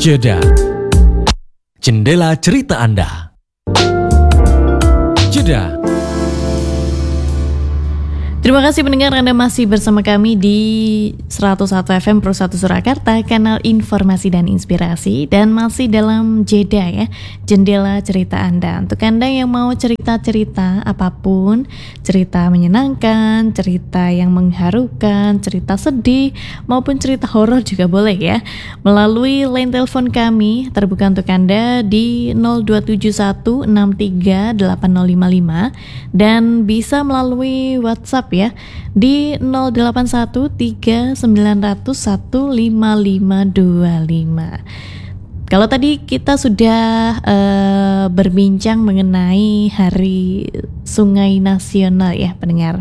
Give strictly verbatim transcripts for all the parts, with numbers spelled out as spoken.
Jeda. Jendela cerita Anda. Jeda. Terima kasih pendengar, Anda masih bersama kami di seratus satu F M Pro satu Surakarta, kanal informasi dan inspirasi, dan masih dalam Jeda ya, jendela cerita Anda. Untuk Anda yang mau cerita-cerita apapun, cerita menyenangkan, cerita yang mengharukan, cerita sedih, maupun cerita horor juga boleh ya, melalui line telepon kami terbuka untuk Anda di nol dua tujuh satu enam tiga delapan nol lima lima, dan bisa melalui WhatsApp ya di nol delapan satu tiga sembilan nol nol satu lima lima dua lima. Kalau tadi kita sudah uh, berbincang mengenai Hari Sungai Nasional ya pendengar.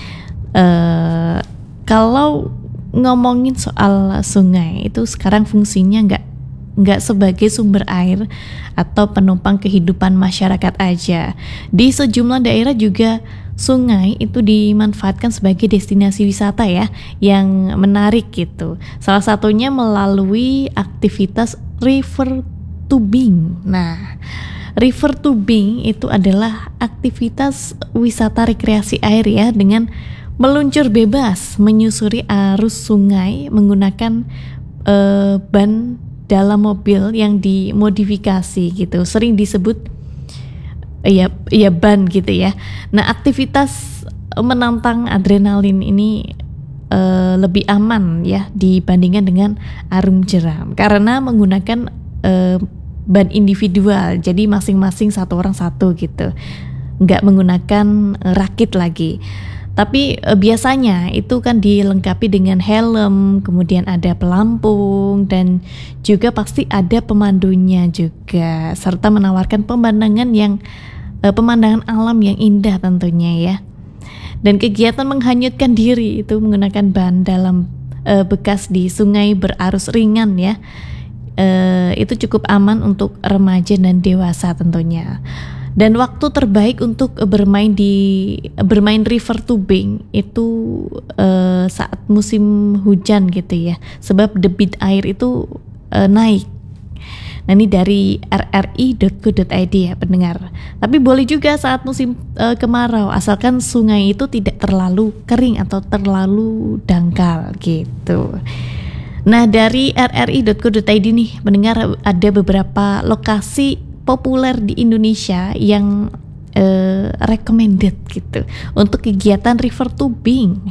Uh, kalau ngomongin soal sungai itu sekarang fungsinya nggak nggak sebagai sumber air atau penopang kehidupan masyarakat aja. Di sejumlah daerah juga sungai itu dimanfaatkan sebagai destinasi wisata ya, yang menarik gitu. Salah satunya melalui aktivitas river tubing. Nah, river tubing itu adalah aktivitas wisata rekreasi air ya, dengan meluncur bebas menyusuri arus sungai menggunakan uh, ban dalam mobil yang dimodifikasi gitu. Sering disebut ya ya ban gitu ya. Nah, aktivitas menantang adrenalin ini uh, lebih aman ya dibandingkan dengan arum jeram karena menggunakan uh, ban individual. Jadi masing-masing satu orang satu gitu. Nggak menggunakan uh, rakit lagi. Tapi e, biasanya itu kan dilengkapi dengan helm, kemudian ada pelampung, dan juga pasti ada pemandunya juga, serta menawarkan pemandangan yang e, pemandangan alam yang indah tentunya ya. Dan kegiatan menghanyutkan diri itu menggunakan ban dalam e, bekas di sungai berarus ringan ya, e, itu cukup aman untuk remaja dan dewasa tentunya. Dan waktu terbaik untuk bermain di bermain river tubing itu uh, saat musim hujan gitu ya, sebab debit air itu uh, naik. Nah, ini dari r r i dot co dot i d ya pendengar. Tapi boleh juga saat musim uh, kemarau, asalkan sungai itu tidak terlalu kering atau terlalu dangkal gitu. Nah, dari r r i dot co dot i d nih pendengar, ada beberapa lokasi populer di Indonesia yang uh, recommended gitu untuk kegiatan river tubing.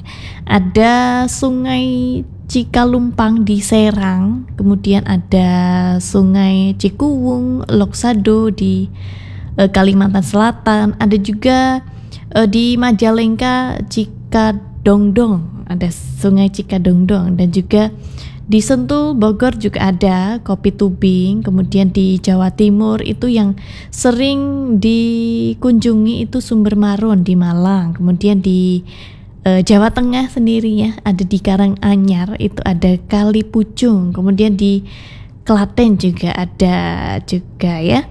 Ada Sungai Cikalumpang di Serang, kemudian ada Sungai Cikuwung, Loksado di uh, Kalimantan Selatan, ada juga uh, di Majalengka Cikadongdong, ada Sungai Cikadongdong, dan juga di Sentul, Bogor juga ada kopi tubing. Kemudian di Jawa Timur itu yang sering dikunjungi itu Sumber Maron di Malang. Kemudian di e, Jawa Tengah sendiri ya, ada di Karanganyar itu ada Kali Pucung. Kemudian di Klaten juga ada juga ya.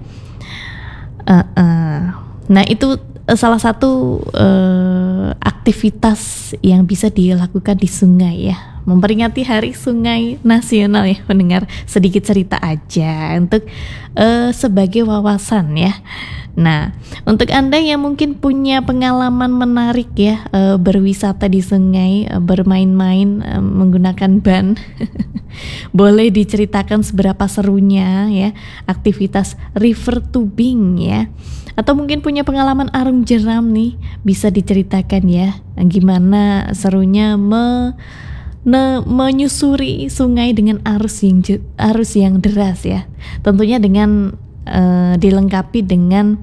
Uh, uh. Nah, itu salah satu uh, aktivitas yang bisa dilakukan di sungai ya, memperingati Hari Sungai Nasional ya pendengar. Sedikit cerita aja untuk uh, sebagai wawasan ya. Nah, untuk Anda yang mungkin punya pengalaman menarik ya, uh, berwisata di sungai, uh, bermain-main uh, menggunakan ban boleh diceritakan seberapa serunya ya aktivitas river tubing ya. Atau mungkin punya pengalaman arum jeram nih, bisa diceritakan ya, gimana serunya me, ne, menyusuri sungai dengan arus yang arus yang deras ya. Tentunya dengan uh, dilengkapi dengan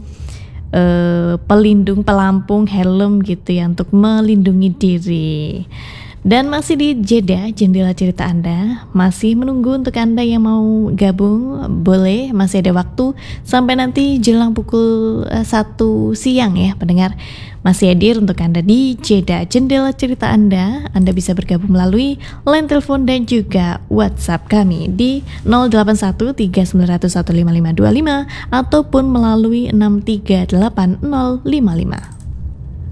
uh, pelindung, pelampung, helm gitu ya, untuk melindungi diri. Dan masih di Jeda, jendela cerita Anda, masih menunggu untuk Anda yang mau gabung, boleh, masih ada waktu sampai nanti jelang pukul satu siang ya pendengar. Masih hadir untuk Anda di Jeda, jendela cerita Anda. Anda bisa bergabung melalui line telepon dan juga WhatsApp kami di nol delapan satu tiga sembilan nol satu lima lima dua lima ataupun melalui enam tiga delapan nol lima lima.